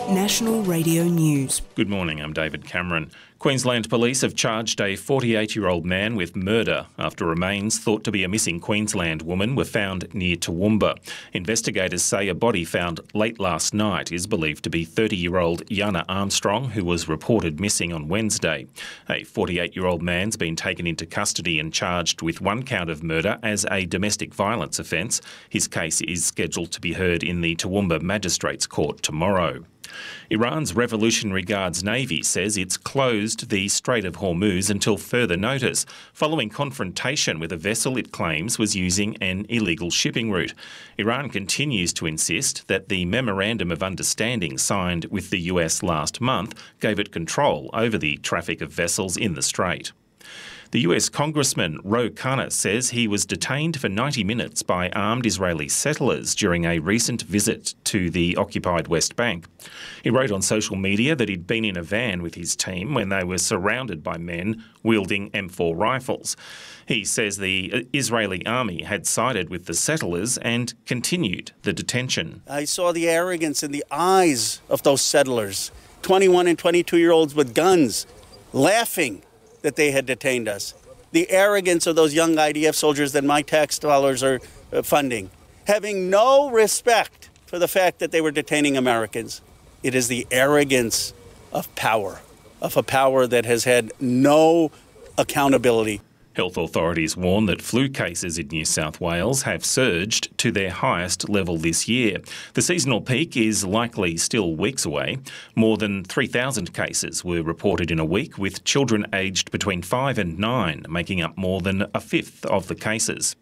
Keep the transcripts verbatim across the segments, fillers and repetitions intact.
National Radio News. Good morning, I'm David Cameron. Queensland Police have charged a forty-eight-year-old man with murder after remains thought to be a missing Queensland woman were found near Toowoomba. Investigators say a body found late last night is believed to be thirty-year-old Yana Armstrong, who was reported missing on Wednesday. A forty-eight-year-old man's been taken into custody and charged with one count of murder as a domestic violence offence. His case is scheduled to be heard in the Toowoomba Magistrates Court tomorrow. Iran's Revolutionary Guards Navy says it's closed the Strait of Hormuz until further notice, following confrontation with a vessel it claims was using an illegal shipping route. Iran continues to insist that the Memorandum of Understanding signed with the U S last month gave it control over the traffic of vessels in the strait. The U S Congressman Ro Khanna says he was detained for ninety minutes by armed Israeli settlers during a recent visit to the occupied West Bank. He wrote on social media that he'd been in a van with his team when they were surrounded by men wielding M four rifles. He says the Israeli army had sided with the settlers and continued the detention. I saw the arrogance in the eyes of those settlers, twenty-one and twenty-two-year-olds with guns, laughing that they had detained us. The arrogance of those young I D F soldiers that my tax dollars are funding, having no respect for the fact that they were detaining Americans. It is the arrogance of power, of a power that has had no accountability. Health authorities warn that flu cases in New South Wales have surged to their highest level this year. The seasonal peak is likely still weeks away. More than three thousand cases were reported in a week, with children aged between five and nine making up more than a fifth of the cases.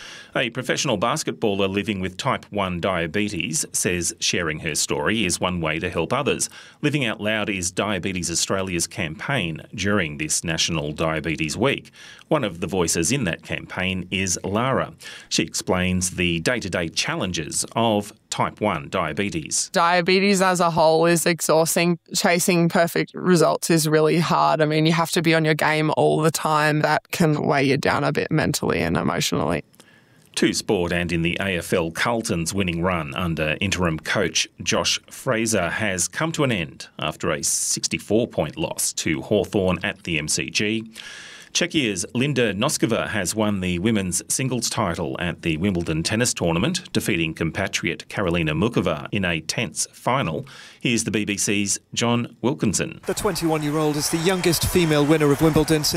A professional basketballer living with type one diabetes says sharing her story is one way to help others. Living Out Loud is Diabetes Australia's campaign during this National Diabetes Week. One of the voices in that campaign is Lara. She explains the day-to-day challenges of type one diabetes. Diabetes as a whole is exhausting. Chasing perfect results is really hard. I mean, you have to be on your game all the time. That can weigh you down a bit mentally and emotionally. To sport, and in the A F L, Carlton's winning run under interim coach Josh Fraser has come to an end after a sixty-four point loss to Hawthorn at the M C G. Czechia's Linda Noskova has won the women's singles title at the Wimbledon tennis tournament, defeating compatriot Karolina Mukova in a tense final. Here's the B B C's John Wilkinson. The twenty-one-year-old is the youngest female winner of Wimbledon since